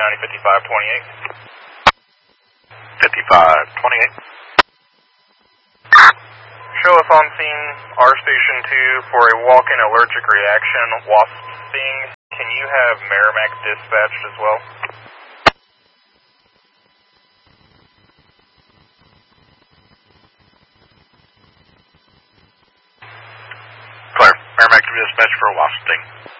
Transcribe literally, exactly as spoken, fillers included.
County, fifty-five twenty-eight. fifty-five twenty-eight. Show us on scene, R Station two, for a walk-in allergic reaction, wasp sting. Can you have Merrimack dispatched as well? Clear. Merrimack to be dispatched for a wasp sting.